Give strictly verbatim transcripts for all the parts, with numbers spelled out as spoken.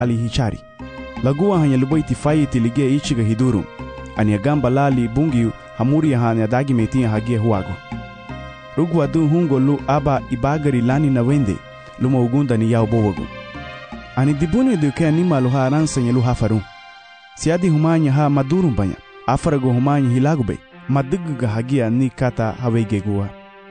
alihichari. Lagua hanya luboi tifai tilige ichiga hiduru. Ani agamba lali bungiu hamuri hanya dagi metia hagia huago. Rugu adu hungo lu aba ibagari lani na wende luma ugunda ni yao bowagu. Ani dibune duke anima luha aransa nye luha faru. Siadi humanya ha madurum banya. Afarago humanya hilagube. Maduguga hagia ni kata hawege gua.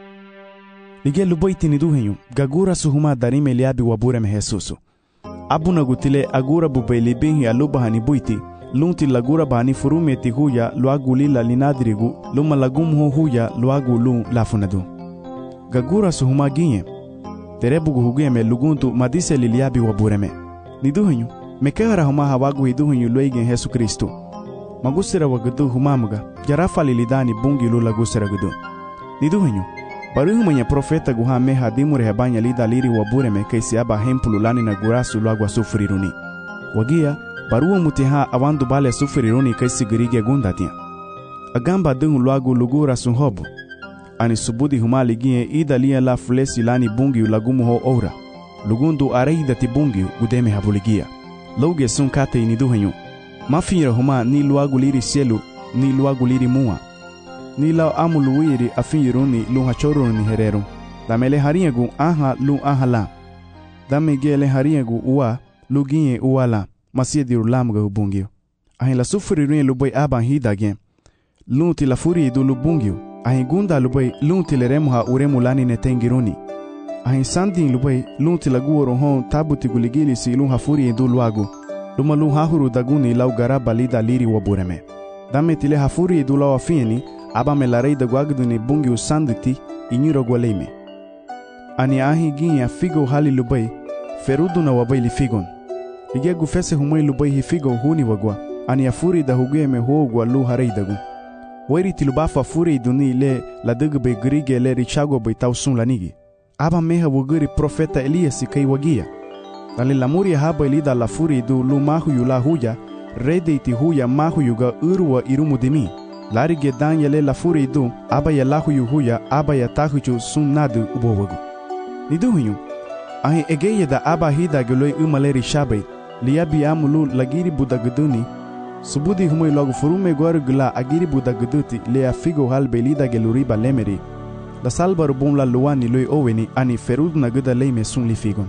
Lige luboi tiniduhenyu. Gagura suhuma darime liabi wabure mehesusu. Abuna gutile agura bubeli binhi aluba hani buiti. Lunti lagura bani furumeti huya luagu lila linadirigu. Luma lagumho huya luagu lu lafunadu. Gagura suhuma ginye. Terebugu huguye me luguntu madise liliabi wabureme. Niduhenyu. Mekehara huma hawagu hiduhenyu luegen Yesu Kristo. Magusira wagadu humamuga. Jarafa lilidani bungi lula gusira gudu. Niduhenyu. Baruhu mwenye profeta guha meha dimure hebanya lida liri wabureme kaisi aba hempulu lani na gurasu luagwa sufuriruni. Wagia, baruhu mutiha awandu bale sufuriruni kaisi girige gundatia. Agamba dungu luagu lugura sunhobu. Ani subudi humali gie ida lia la fulesi lani bungi ulagumu ho ora. Lugundu areida ti bungi gudeme habuligia. Loge sun kate iniduhenyu. Mafira huma ni luagu liri sielu ni luagu liri mua. Ni lao amu luwiri afinyiruni lu hachoruni ni hereru. Dame le hariegu aha lu aha la. Dame ge le hariegu uwa lu gie uwa la. Masia diru lamuga hubungio. Ahin la sufuri rune luboi aba hida gen. Lunti la furi idu lubungio. Ahin gunda luboi lunti le remuha uremu lani netengiruni. Ahin sandin luboi lunti la guoro hon tabuti guligili si lu hafuri idu luagu. Luma lu hahuru daguni lau garaba lida liri wabureme. Dame tile hafuri idu lau afieni. Aba me la rei da guagduni bungi usanditi inyuro gwaleime. Ani ahi ginya figo hali lubai, ferudu na wabai li figon. Lige gufese humoi lubai hi figo huni wagwa, ani afuri da hugue me huogwa lu harei dagu. Wairi tilubafa furi iduni le la dugbe grige le richago bai tausun lanigi. Aba meha wuguri profeta Elias kai wagia. Dale lamuri haba ilida la furi idu lu mahu yu la huya, rede iti huya mahu yuga urwa irumu dimi. Lari gedan yale la furi idu, aba ya lahu yu huya, aba ya tahuju sun nadu ubowagu. Nidu hunyu, ahi egeye da aba hida geloi umaleri shabai, liabi amulu lagiri budaguduni, subudi humoi logu furume gwaru gula agiri budaguduti lea figo halbe lida geluriba lemeri, la salbaru bum la luani loi oweni ani ferud na guda leime sun li figon.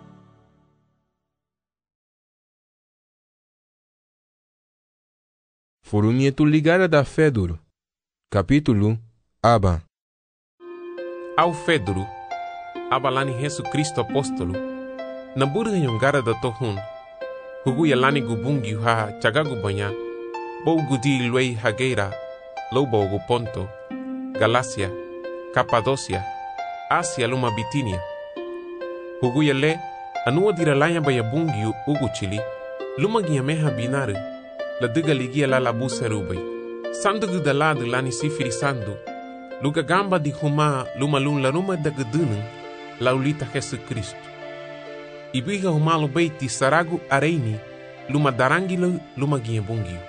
Furumietul ligarea da Feduru. Capítulo Aba. Au Feduru, aba lani Yesu Kristo apostolo, na burga yongara da tohun, hugu ya lani gubungi ha chagagu banya, bou gudi luei hageira, lobo gu Ponto, Galacia, Capadocia, Asia luma Bitinia. Hugu ya le, anua diralanya baya bungi ugu chili, luma giameha binare, la diga ligia la labu serubai. Sandu da ladu lani sifiri sandu. Luga gamba di huma luma lun la ruma da gudunung la ulita Yesu Kristo. Ibiga huma lo beiti saragu areini luma darangilo luma gia bungiu.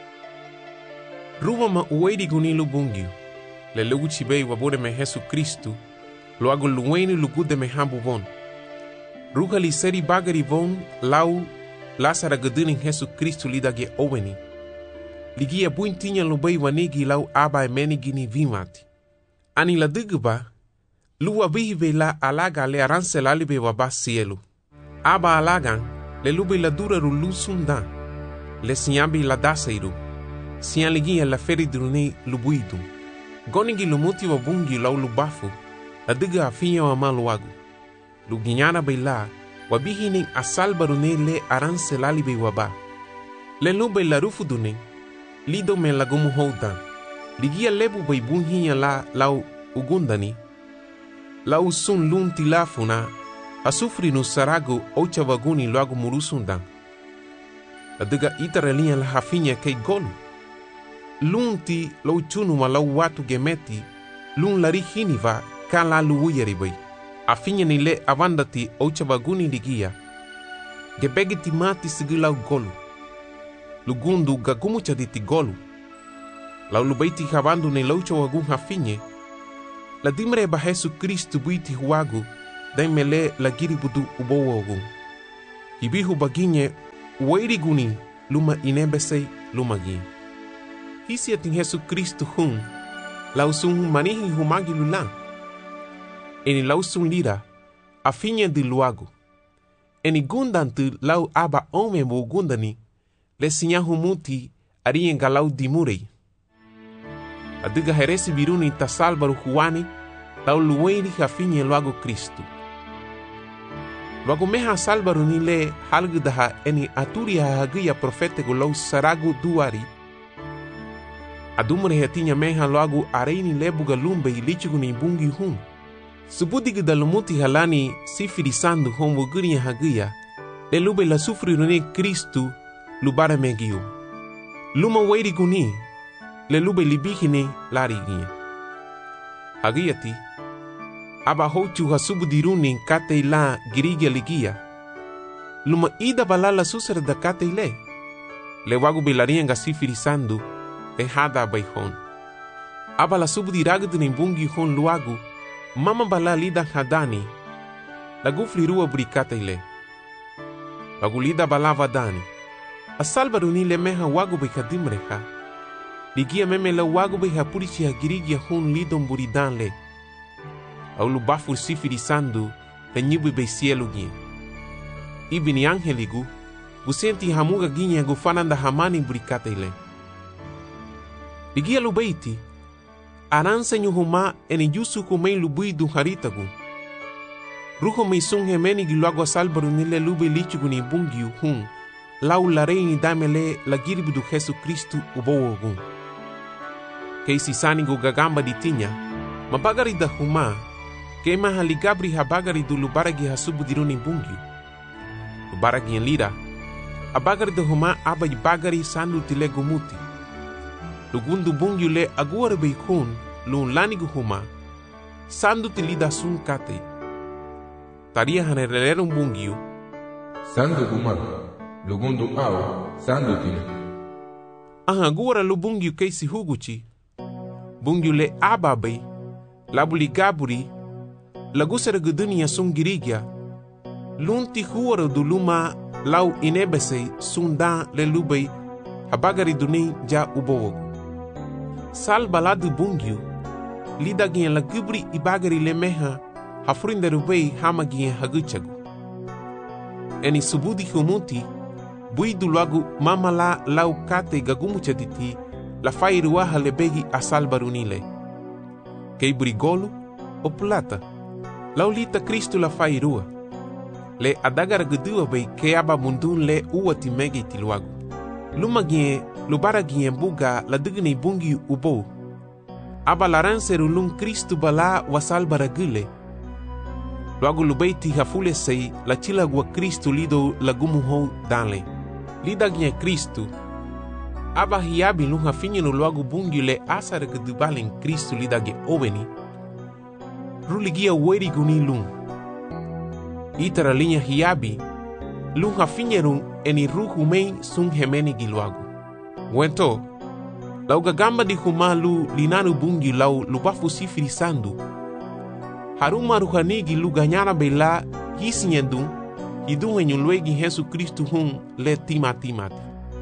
Ruwa ma uwedi gunilu bungiu. Le lugu chibei wabore me Yesu Kristo lo agu luweni lugude me hambu von. Ruga li seri bagari von lau lasara guduning Yesu Kristo lidage oweni. Ligia buintinya lubai wanigi lau aba emenigi ni vimati. Ani la digba, luwa bihive la alaga le aranse lalibe waba sielu. Aba alagan, le lube la dura rulu sundan. Le siambi la daseiru. Sian ligia la feridrune lubuidum. Gonigi lumuti wabungi lau lubafu. La diga afinya wa maluagu. Luginyana beila, wabihining asalbarune le aranse lalibe waba. Le lube la rufuduning. Lido me lagumu houdan. Ligia lebu bai bunhinya la lau ugundani. Lau sun lunti lafuna. Asufri no sarago ocha waguni loagu murusundan. La diga itaralinha la hafinya kei golu. Lunti lau chunu ma lau watu gemeti. Lun lari hiniva kan la luuyari bai. Afinya ni le avandati ocha waguni ligia. Gebegiti mati sigi lau golu. Lugundu gagumu chaditi golu. Lau lubaiti habandu ne laucha wagun hafinye. La dimre ba Yesu Kristo buiti huagu. Dai mele la giri budu ubowo wagun. Hibihu baginye wairi guni luma inebesei luma gi. Hisi ating Yesu Kristu hun, lausung manihi humagi lulang. Eni lausung lira, afinya di luago. Eni gundan tu lau aba ome mo gundani, le sinya humuti arien galau dimurei. Adiga heresi biruni ta salvaru huani, lau luwairi hafinya luago Kristu. Luago meha salvaru ni le halgudaha eni aturi hahagia profetego lau saragu duari. Adumure hetinya meha luago areini lebuga lumbe ilichigu ni bungi hun. Subudigu dalumuti halani sifirisando homo guria hagia, le lube la sufriruni Kristu lubara megiu. Luma wairi guni, le lube libihine larigia. Hagiati, aba hochu hasubudiruni kate la girigia ligia. Luma ida balala susara da kate le. Le wagu belarianga sifirisando, le hada baihon. Aba la subudiragu ni bungi hon luagu, mama bala lida hadani, la gufli rua burikate le. Wagu lida balava dani. Asalbaruni le meha wagu bekadimreha. Ligia meme la wagu behapurichi hagirigia hun lidon buridan le. Au lubafur sifirisando le nyibu be cielo gie. Ibini angeligu, busenti hamuga ginye gufananda hamani burikate le. Ligia lubeiti, aransa nyuhuma eni yusu kumei lubui du haritagu. Ruho meisung hemeni giluago salbaruni le lube lichigu ni bungiu hun. Lau la reini damele la giribu du Jesu Kristu ubowogun. Keisi sanigu gagamba ditinya, mabagari da huma, kema haligabri habagari du lubaragi hasubu diruni bungiu. Lubaragi en lira, abagari da huma aba bagari sandu tile gumuti. Lugundu bungiu le aguare beikun, lu lanigu huma, sandu tilida sun kate. Taria hanerelero bungiu, sandu huma. Lugundu awa, sandu tina. Aha gura lu bungiu keisi huguchi. Bungiu le ababai, labuli gaburi, lagusara gudunia sun girigia. Lunti huara du luma lau inebese sundan le lubai, habagari duni ja ubowogu. Sal baladu bungiu, lidagien la gubri ibagari le meha, hafrinderubei hamagien haguchagu. Eni subudi humuti, bui du lagu mama la lau kate gagumucha titi la fairuaha le begi asal barunile. Kei burigolu o plata. Lau lita Kristu la fairua. Le adagara gudua bei ke aba mundun le uwa timegi tiluagu. Luma gie lubara gie buga la digni bungi ubo. Aba laranseru lung Kristu bala wasal baragule. Luagu lubeiti hafule sei la chilagua Kristu lido lagumuho danle. Lida gie Kristu. Aba hiabi lunga finyenu luagu bungi le asara gedubalen Kristu lida gie oveni. Ruligia weri guni lung. Itara linha hiabi. Lunga finyerun eni ruhu mei sun hemeni giluagu. Wento. Lau gagamba di humalu linanu bungi lau lubafu sifiri sandu. Haruma ruhanigi lu ganyara bela hisinyendun. Hidung enyulwegi Yesu Kristu hun le timatimati.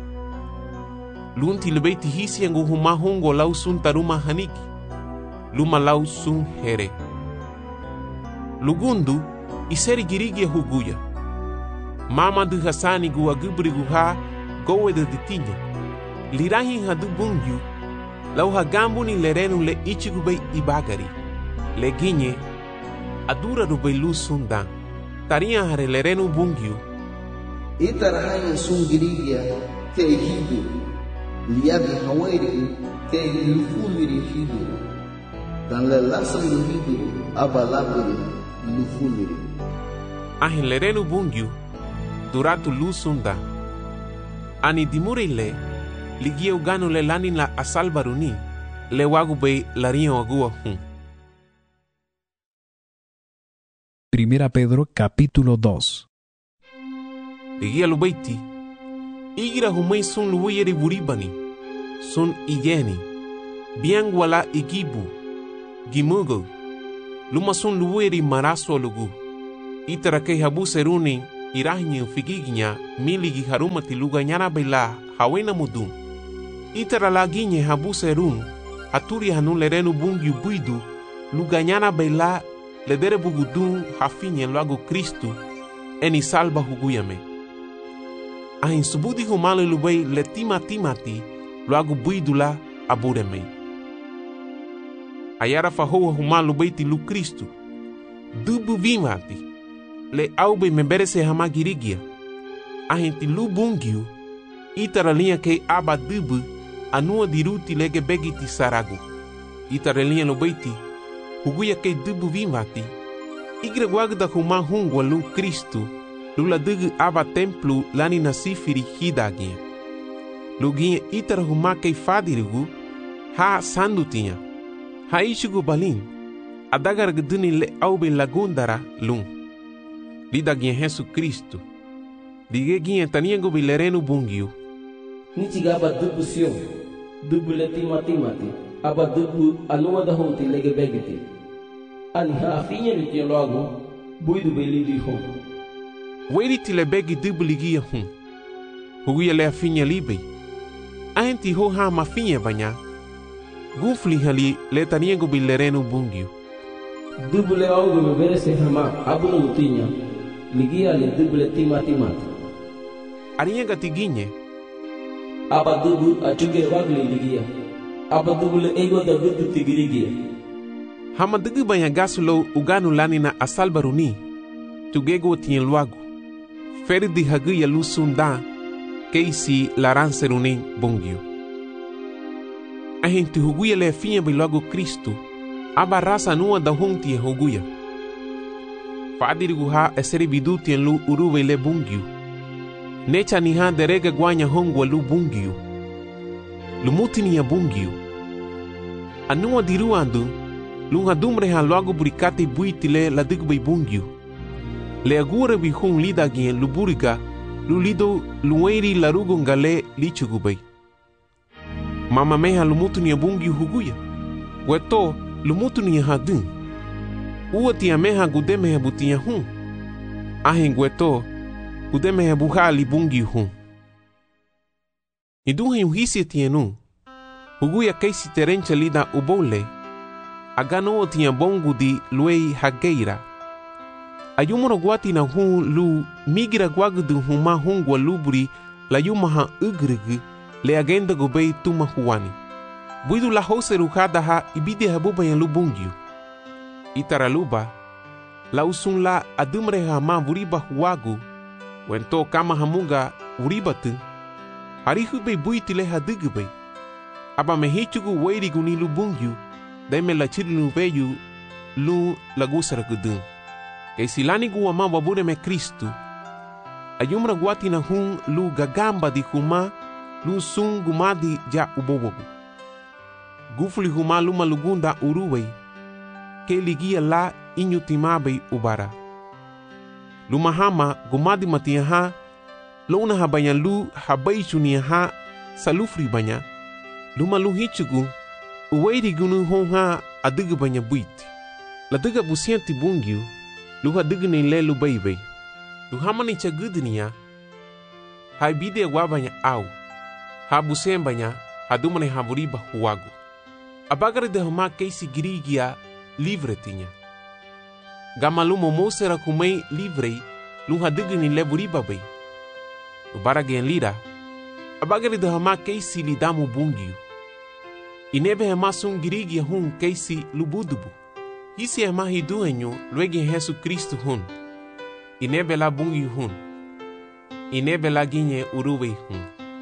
Lunti lebeiti hisi yangu huma hungo lau sun taruma haniki. Luma lau sun here. Lugundu iseri girigia huguya. Mama du hasani gua gubri guha gowe de ditinya. Lirahi hadu bungyu. Lau hagambu ni lerenu le ichigubei ibagari. Le ginye adura rubei lu sundan. Taria hare lerenu bungyu. Itarahanya sungirigia te hidu. Liabi hawairi te lufumiri hidu. Dan le lasangu hidu abalabiri lufumiri. Ahin lerenu bungyu duratu lu sunda. Ani dimurile ligia uganu le lani la asalbaruni le wagube lario agua hun. Primera Pedro capítulo dos. Ligia lubeiti. Igira humei sun luweyeri buribani. Sun igeni. Bien wala igibu. Gimugo. Luma sun luweyeri maraso lugu. Itara ke habu seruni irahnya figiginya miligi harumati luga nyana bela hawena mudum. Itara laginya habuse rum haturi hanu lerenu bungi buidu luga nyana bela ledere bugudum hafinya lago Kristu eni salba huguyame. Ahin subudi humale lubai letima timati lago buidu la abureme. Ayara fahoa humalu baiti lu Kristu dubu vimati le aube memberese hamagirigia. Ahin ti lu bungiu itara linha ke aba dubu anua diruti lege begiti saragu. Itara linha lo baiti huguya ke dubu vimati igre guagda huma hungwa lu Kristu lula dugu aba templu lani nasifiri hidagia. Luginha itara huma ke fadirigu ha sandutinha ha ishugu balin adagar gduni le aube lagundara lum. Lidaginha Jesu Kristu digeginha taniango bilerenu bungiu. Nichiga aba dubu sion dubu leti mati mati aba dubu anua da honti lege begiti ani ha afinya ni logo buidu belidi hom. Weri tile begi dubu ligia hum huguya le afinya libe aenti ho ha mafinya banya gufli hali le taniango bilerenu bungiu. Dubu le augo me verese hama abunu mutinya ligia le dubu leti mati mati arienga tiginye aba dubu achuge wagli ligia aba dubu le ego da dubu tigirigia. Hama dugu banya gasulo uganu lani na asalbaruni tugego tien luagu feri di hagu ya lusunda keisi laranserunin bungiu. Ahin tu huguya le finha bilogo Kristu aba rasa nua da honti huguya fadirigu ha eseri bidu tien lu uruwe le bungiu necha ni ha derega guanya hongwa lu bungiu lumutini ya bungiu anua diruandu lunga dumre ha logo burikati buitile la digbai bungiu le agure bi hun lidagien luburiga lu lido lueri larugo ngale lichugubay mama meha lumutini ya bungiu huguya weto lumutini ya hadun uwa tia meha gudeme butia hun ahin weto gudeme buhali bungiu hun idun hin hisi tienu huguya kaisi terencha lida ubole agano tia bongu di luei hageira ayumoro guati na hun lu migira guagdu huma hungwa luburi la yumaha ugrigi le agenda gobei tuma huani buidu la hose rukada ha ibide habuba ya lubungiu itara luba la usun la adumre hama vuriba huagu wento kama hamuga uribatu harihu bei buitile hadugubei aba mehichugu weirigu ni lubungiu daime la chirilu veyu lu lagusara gudun kay silani guwa ma wabure me Kristu ayumra guati na hun lu gagamba di huma lu sun gumadi ja ubobobu gufuli huma luma lugunda uruwei ke ligia la inyutimabe ubara luma hama gumadi matia ha luna habanya lu habai chunia ha salufri banya luma lu hichugu uweiri gunu honha adugu banya buiti la duga busianti bungiu luha dugu ni lelu baybay luhama ni chagudnia hai bide wabanya au ha busem banya hadumane haburiba huagu abagare de hama keisi girigia livre tinya gamalumo mosera kumei livre luha dugu ni leburiba bay ubaragien lira abagare de hama keisi lidamu bungiu inebe hema sun girigi hun keisi lubudubu hisi hema hiduenyo luegi Jesu Kristu hun inebe la bungi hun inebe la ginye uruwe hun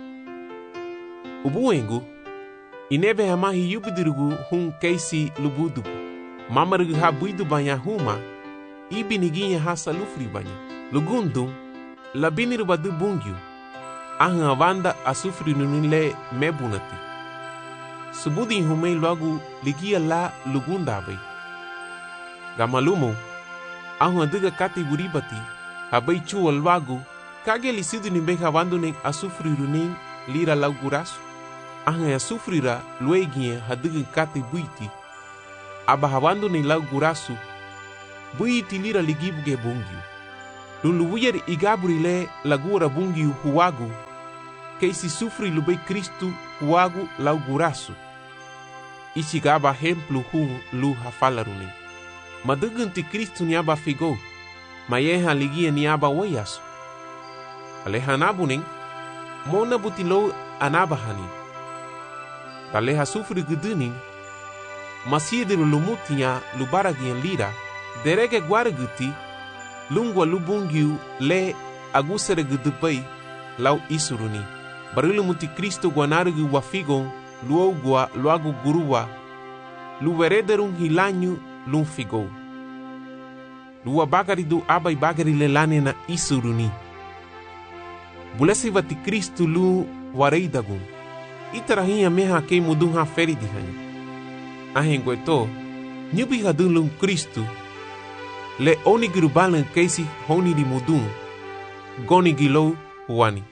ubuengu inebe hema hiyubudirugu hun keisi lubudubu mamarugu ha buidu banya huma ibi niginye ha salufri banya lugundum labiniru badu bungiu ahun avanda asufri nunile mebunati subudi humei logo ligia la lugundabe gamalumo ahun adiga kati buribati habai chuo logo kage lisidu ni beha wanduning asufriru ning lira laugurasu ahun asufrira luegie hadiga kati buiti aba hawandu ni laugurasu buiti lira ligibuge bungiu Lun luwiyar igaburi le lagura bungi huwagu, que si sufri lubei Cristo huwagu lau gurasu. Ichigaba hemplu hun lu hafalaruni. Madugunti Cristo niaba figo, mayeha ligia niaba wayasu. Alehanabuning, mona butilo anabahani. Taleha sufri guduning, masidiru lumutinya lubaragian lira, derege guaraguti, lungwa lubungiu le agusere gudupai lau isuruni. Barilumuti Cristo guanarugu wafigon, luogua luagu guruwa, luverederun hilanyu lun figo. Lua bagari du abai bagari lelane na isuruni. Bulesi vati Cristo lu wareidagun. Itarahinha meha kei mudun ha feridihani. Ahengueto, nyubi hadun lun Cristo, le onigirubalan keisi honi di mudun, goni gilo huani.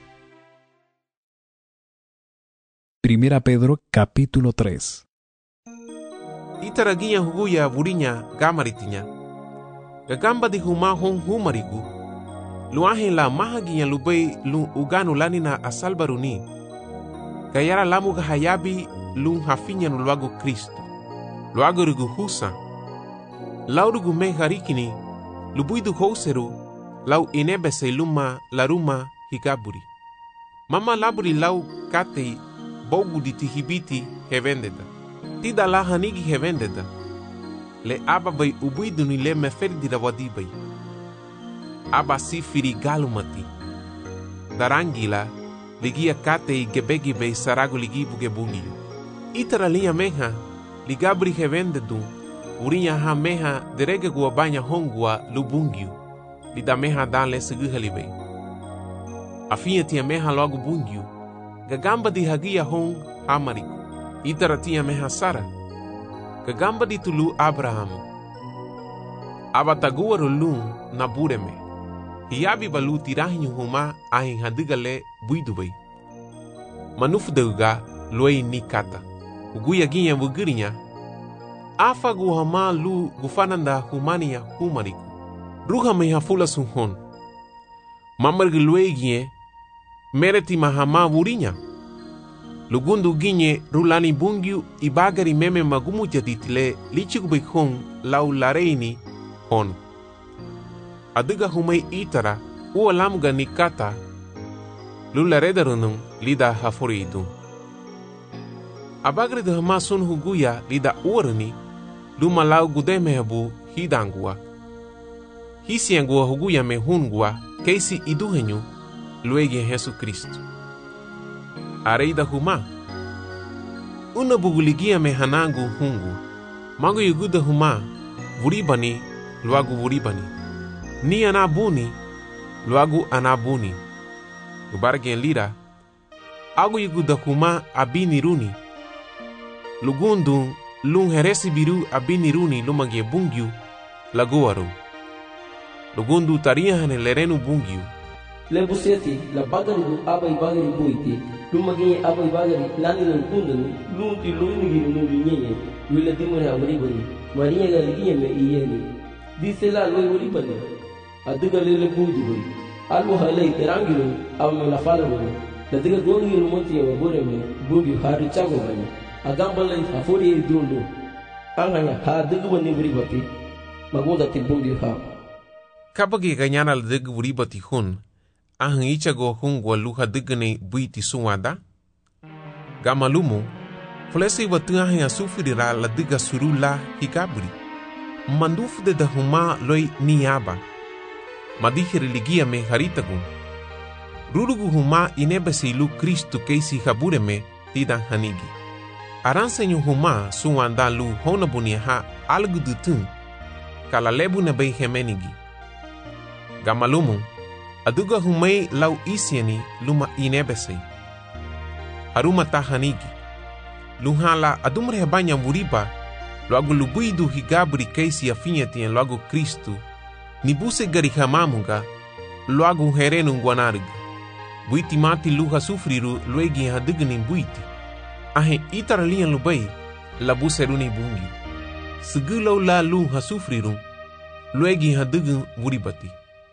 Primera Pedro capítulo tres. Itaraginya huguya burinya gamaritinya. Gagamba di huma hon humarigu. Luahin la mahaginya lubei lu uganu lanina asal baruni. Gayara lamu gahayabi lu hafinya nuluago Kristo. Luago rugu husa. Lau rugu me harikini. Lubuidu houseru. Lau inebese luma laruma higaburi. Mama laburi lau katei bogu di tihibiti hevendeda. Tida la hanigi hevendeda. Le aba bai ubuidu ni le meferdi da wadibai. Aba sifiri galumati. Darangila ligia kate i gebegi bei sarago ligi buge bungiu. Itara linha meha ligabri hevendedu. Urinya ha meha derege gua banya hongua lubungiu. Lida meha dan le seguhalibei. Afinha tia meha logo bungiu. Gagamba di hagia hong hamariku. Itara tia meha Sara. Gagamba di tulu Abraham. Abatagua rulun na bureme. Hiabi balu tirahinyu huma ahin hadigale buidubai. Manufdeuga luei nikata. Uguya ginya bugirinya. Afa guhama lu gufananda humania humariku. Ruha meha fula sunhon. Mamargi luei gie. Mereti mahama burinya. Lugundu ginye rulani bungiu ibagari meme magumu jaditile lichigubik hon lau lareini hon. Adiga humay itara ua lamuga nikata lularedarunung lida haforidun. Abagri de hama sun huguya lida uarani luma lau gudemehabu hidangua. Hisiangua huguya me hungua keisi iduhenyu luegi Jesu Cristo. Areida huma. Una buguligia me hanangu hungu. Mago yuguda huma. Vuribani, luagu vuribani. Ni anabuni, luagu anabuni. Lubargen lira. Agu yuguda huma abini runi. Lugundu, lung heresi biru abini runi lumagie bungiu, laguaru. Lugundu tariahane lerenu bungiu. Lebuseti la bagari du abai bagari buiti lumagi abai bagari lani nan kundani lunti luni giru nu nyenye wila dimore awribani mariya galigi me iyeni disela loy wulibani aduga lele buidi buri alu halai terangiru amme la falani ladiga gongi rumoti ya bore me bugi hari chago bani agamba lai afori dundu anganya ha dugu bani buri bati magoda tibungi ha Kabagi ganyana la dugu buri bati hun. Ahang ichago hungwa luha digane buiti suwada. Gamalumu, fulesi watu ahang asufirira la diga surula hikabri. Mandufu de dahuma loi niaba. Madihiri ligia me haritagun. Rurugu huma inebesi lu Kristo keisi habureme tidan hanigi. Aransenyu huma suwanda lu honabunia ha algudutun. Kala lebu na bei hemenigi. Gamalumu, aduga humay lau isiani luma inebesei. Haruma tahanigi. Luhala adumre banya muriba logo lubuidu higabri keisi afinhati en logo Cristo. Nibuse garihamamunga logo herenu guanarga. Buiti mati luha sufriru luegi hadigni buiti. Ahe itaralian lubai labuseruni bungi. Segulo la luha sufriru luegi hadigun muribati.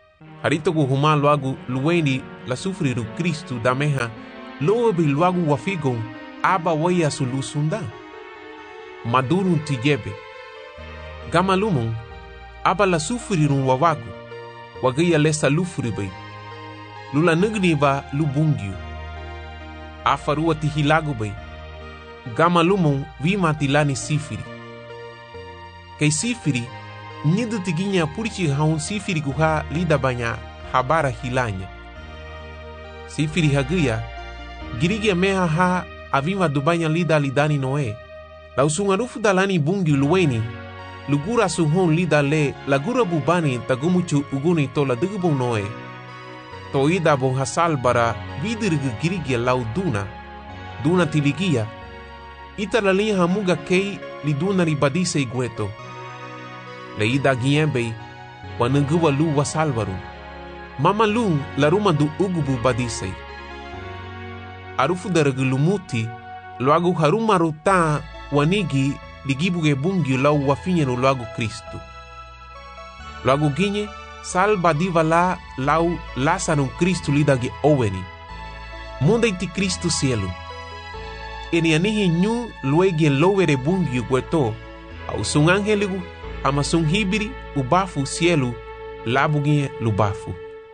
harito gu huma luagu luweni la sufriru Kristu dameha lobe luagu wafigon aba waya sulusunda. Madurun tijebe. Gama lumon aba la sufrirun wawagu wagaya lesa lufribay. Lula nagni ba lubungyu. Afarua tihilagu bay. Gama lumon vima tilani sifiri. Kay sifiri nido tiginya purichi haun sifiri guha lida banya habara hilanya. Sifiri hagaya girigia meha ha avima dubanya lida lidani noe. La usungarufu dalani bungi luweni lugura suhon lida le lagura bubani tagumuchu uguni to la dugubong noe. To ida bon hasal bara vidirga girigia lau duna. Duna tiligia. Ita la linha hamuga kei liduna ribadise igueto. Le ida giembe wananguwa lu wasalvaru. Mama lung la ruma du ugubu badise. Arufu daragulumuti loagu harumaru ta wanigi ligibuge bungi lau wafinyenu loagu Kristu. Loagu ginye salba diva la lau lasanum Kristu lidagi oweni. Munda iti Kristu cielo. Eni anihi nyu luegi lowere bungi gueto au sung angeligu ama sung hibiri ubafu cielo labugie lubafu.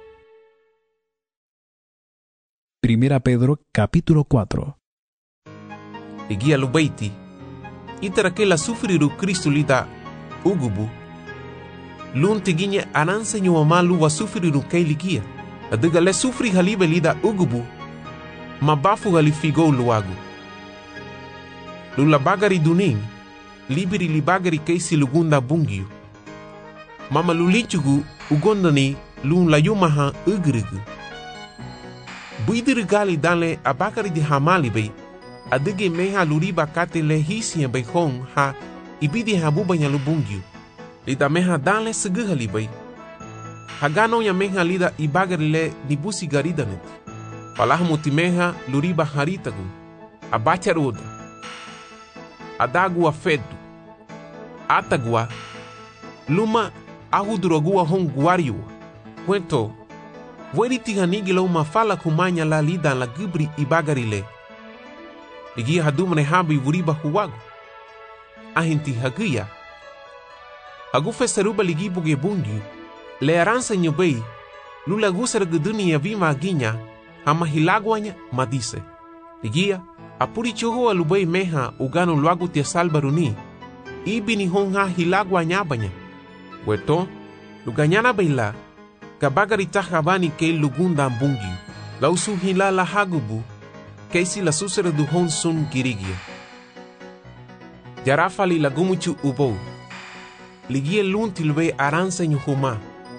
Primera Pedro capítulo cuatro. Igia lubaiti itara que la sufriru Kristu lida ugubu lun tiginya ananse nyuama lu wa sufriru kei ligia adiga le sufri halibe lida ugubu mabafu halifigo luagu lula bagari duning libiri li bagari kei silugunda bungiu mama lulichugu ugondani lun la yumaha ugrigu buidiri gali dale abakari di hamali bei adige meha luriba kate le hisia bei hong ha ibidi habuba nya lubungyu lida meha dale seguha libei hagano ya meha lida ibagari le nibusi garidanet palah mutimeha luriba haritagu abacharuda adagua fedu atagua luma ahudurogua hong guariu kwento Weri tihanigi lau mafala kumanya la lida la gibri ibagari le. Ligi hadumane habi vuriba huwagu. Ahinti hagia. Hagufe seruba ligi buge bungi. Le aransa nyobei. Lula gusar geduni ya vima aginya. Hama hilagwanya madise. Ligia apuri choho alubei meha ugano luagu tia salbaruni. Ibi ni honga hilagwanya banya. Weto luganyana beila. Kabagari tahabani kei lugunda bungi. Lausu hila la hagubu. Keisi la susere du hon sun girigia. Jarafali la gumuchu ubou. Ligie luntilwe aranse nyuhuma.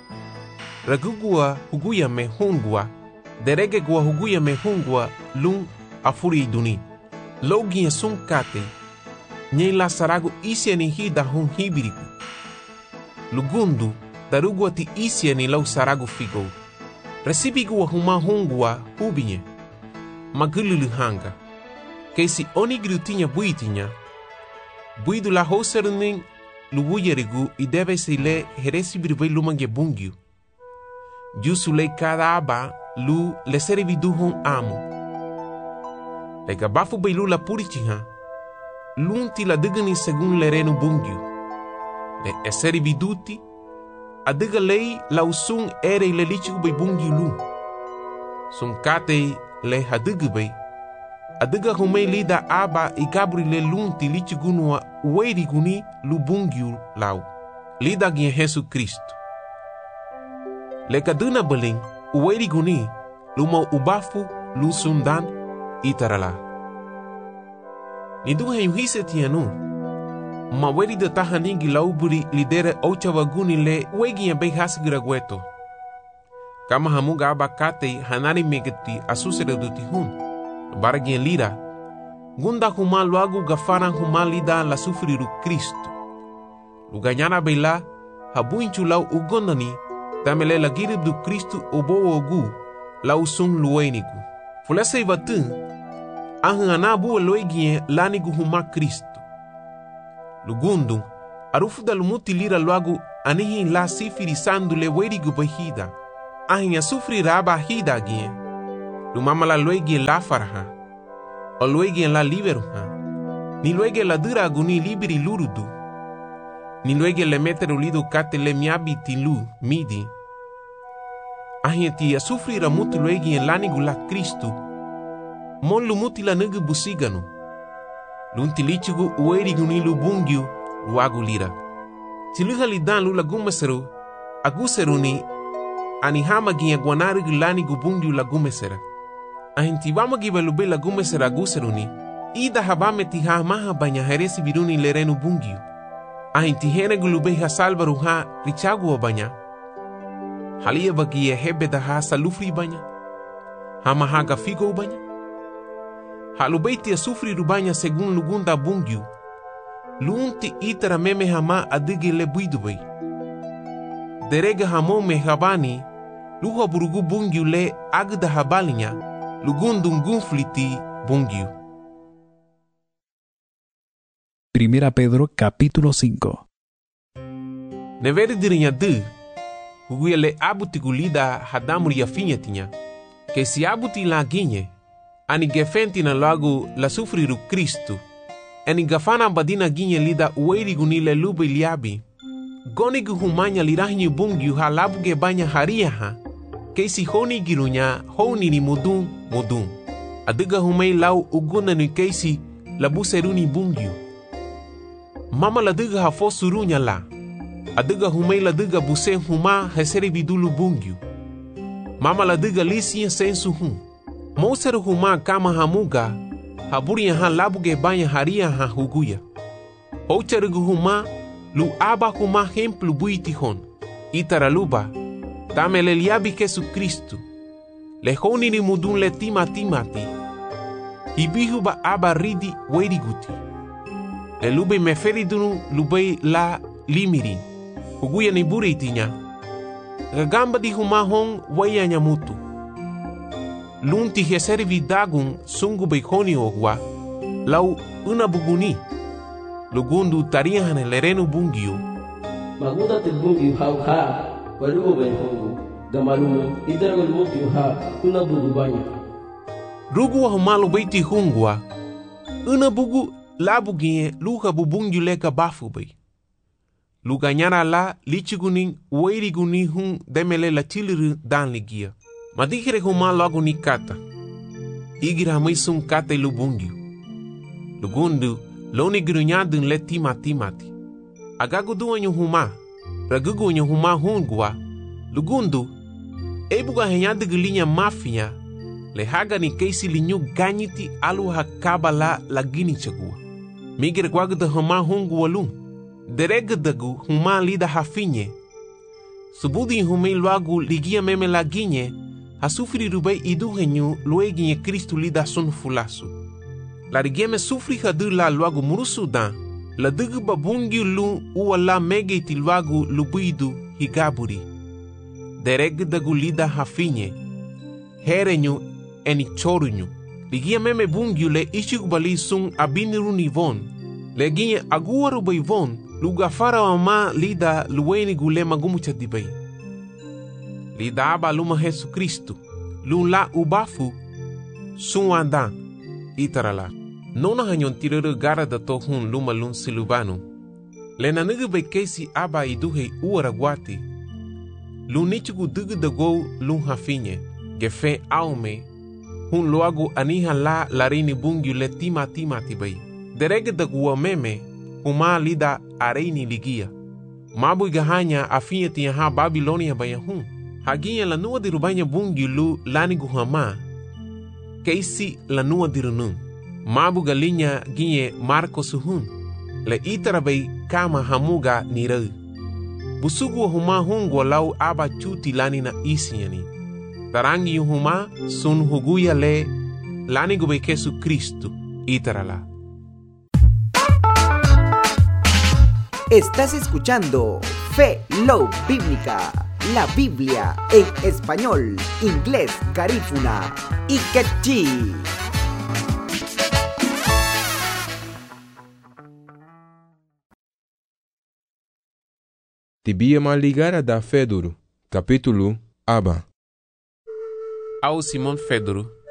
Ragugua huguya me hungua. Derege gua huguya me hungua lung afuri duni. Logia sun kate. Nye la saragu isia ni hida hon hibiriku. Lugundu. Darugua ti isia ni lau saragu figo. Resibigua huma hungua hubinye. Magululu hanga. Keisi oni grutinya buitinya. Buidu la hoseruning luwuyerigu ideve se le heresibirve lumange bungiu. Jusu le kada aba lu le serividuhon amo. Le gabafu beilu la purichiha. Lunti la digani segun le renu bungiu. Le eserividuti adiga lei la usung ere le lichigu bei bungi lu. Sun kate le hadigu bei. Adiga humei lida aba i gabri le lunti lichigunua uweri guni lu bungi lau. Lida gien Jesu Kristu. Le kaduna beling uweri guni luma ubafu lu sundan itarala. Nidu hayuhise tianu. Maweri de tahaningi lauburi lidere ochawaguni le wegi ya bei hasgira gueto. Kama hamuga abakate hanari megeti asusere duti hun. Baragien lira. Gunda huma luagu gafaran huma lida la sufriru Kristu. Luganyana beila habuinchu lau ugondani tamele la girib du Kristu obo ogu lau sung luenigu. Fulese ivatun ahanganabu loegien lanigu huma Kristu. Lugundung, arufu da lumuti lira luagu anihi la sifiri sandu le werigu bahida. ahin a sufrir aba hida gien. Lu mama la luegi la farha. O luegi la liberu ha. Ni luegi la dura aguni liberi lurudu. Ni luegi le meteru lidu kate le miabi tilu midi. Ahin ti a sufrir a mutu luegi en lanigu la Kristu. Mon lu muti la nugu busiganu. Lunti lichugu ueri guni lu bungiu lu agu lira. Tiluha lidan lu lagumeseru. Aguseru ni anihama ginha guanari gulani gubungiu lagumesera. Ahintiwama gibalube lagumesera aguseru ni. Ida habame tiha maha banya heresi biruni lerenu bungiu. Ahintihene gulube ha salvaru ha richagu banya. Halia bagia hebe da ha salufri banya. Hama haga figo banya. Halubeiti a sufri rubanya segun lugunda bungiu. Lunti itara meme hama adige le buidubai. Derega hamo me habani. Luha burugu bungiu le agda habalinya. Lugundum gunfliti bungiu. Primera Pedro capítulo cinco. Neveri dirinya de. Huguia le abuti gulida hadamuri ya finya tinya. Que si abuti la ginye. Ani gefenti na lagu la sufriru Kristu. Ani gafana badina ginye lida ueri gunile lube liabi. Goni guhumanya lirahinyu bungiu ha labuge banya haria ha. Keisi honi girunya honi ni mudun mudun. Adiga humei lau uguna ni keisi labuseruni bungiu. Mama la diga ha fosurunya la. Adiga humei la diga buse huma heseri bidulu bungiu. Mama la diga lisiya sensu hum. Moseru huma kama hamuga haburiya ha labuge banya haria ha huguya. Hocharugu huma lu aba huma hemplu buiti hon. Itaraluba tamele liabi Jesu Kristu. Le honi ni mudun le tima timati. Hibihuba aba ridi weriguti. Le lube meferidunu lube la limiri. Huguya ni buritinya. Gagamba di huma hon waya nyamutu. Lunti heseri vidagun sungu beikoni ogwa. Lau una buguni. Lugundu tarihan lerenu bungiu. Maguda te bungiu hau ha. Walugo ben hongu. Gamalumu idaragul mutiu ha. Una bugu banya. Rugu wa humalu beiti hungwa. Una bugu labu ginye luha bubungiu leka bafu bei. Luga nyara la lichiguning weiriguni hun demele la chiliru dan ligia. Madikere huma logo ni kata. Igira maisun kata lubungiu. Lugundu loni grunyadun le tima timati. Agagu duanyo huma. Ragugu nyo huma hungwa. Lugundu ebuga henyadu gulinya mafia. Le haga ni keisi linyu ganyiti alu hakaba la lagini chagua. Migire gwagu da huma hungwa lung. Derega dagu huma lida hafinye. Subudi humei luagu ligia meme laginye. Hasufri rubai iduhenyu lueginye Kristu lida sun fulasu. La rigeme sufri hadu la luagu murusu dan. La dugu babungi lu uwa la megeti luagu lubuidu higaburi. Dereg dagu lida hafinye. Herenyu eni chorunyu. Ligia meme bungiu le ishikubali sun abiniru nivon. Leginye aguwa rubai von. Luga fara wama lida luweni gule magumu chadibay. Lida aba luma Jesu Kristu. Lun la ubafu. Sun wandan. Itarala. Nona hanyon tiruru gara da tohun luma lun silubanu. Lena nugu bekesi aba iduhe uara guati. Lun nichugu dugu da go lun hafinye. Gefe aume. Hun luagu aniha la larini bungiu le tima tima tibay. Derege da guwa meme. Huma lida areini ligia. Mabu igahanya afinye tiyaha Babilonia bayahun. Haginye la nua dirubanya bungi lu lani guhama. Keisi la nua dirunun. Mabu galinya ginye Marco suhun. Le itarabay kama hamuga nirau. Busugu wa huma hungwa lau aba chuti lani na isinyani. Tarangi huma sun huguya le lani gube Jesu Kristu. Itarala. Estás escuchando Fe Love Bíblica, la Biblia en español, inglés, garífuna y quechí. Tibia maligara da Fedoro, capítulo Aba. au Simon Pedro,